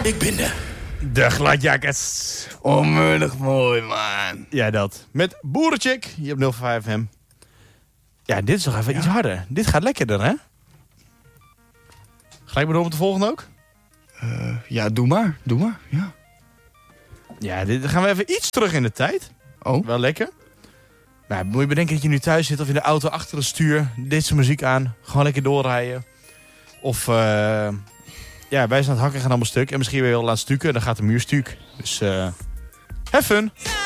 Ik ben De Gladjakkers. onmiddellijk mooi, man. Ja, dat. Met Boerenchick hier op 05 FM. Ja, dit is toch even iets harder. Dit gaat lekkerder, hè? Gelijk maar door met de volgende ook? Ja, doe maar. Ja. Ja, dan gaan we even iets terug in de tijd. Oh. Wel lekker. Nou, moet je bedenken dat je nu thuis zit of in de auto achter het stuur. Deze muziek aan. Gewoon lekker doorrijden. Of ja, wij zijn aan het hakken, gaan allemaal stuk. En misschien weer wel aan het stukken. Dan gaat de muur stuk. Dus have fun.